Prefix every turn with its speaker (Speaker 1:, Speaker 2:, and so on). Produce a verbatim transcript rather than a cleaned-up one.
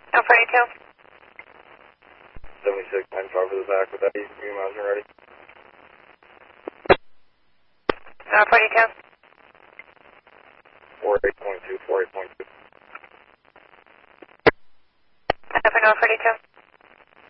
Speaker 1: No forty-two.
Speaker 2: seventy-six nine five for the back with that E miles and ready.
Speaker 1: No forty-two.
Speaker 2: forty-eight point two, forty-eight point two.
Speaker 1: Alpha, no forty-two.